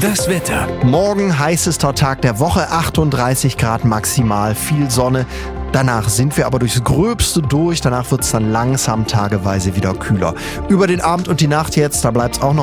Das Wetter. Morgen heißester Tag der Woche, 38 Grad maximal, viel Sonne. Danach sind wir aber durchs Gröbste durch. Danach wird es dann langsam tageweise wieder kühler. Über den Abend und die Nacht jetzt, da bleibt es auch noch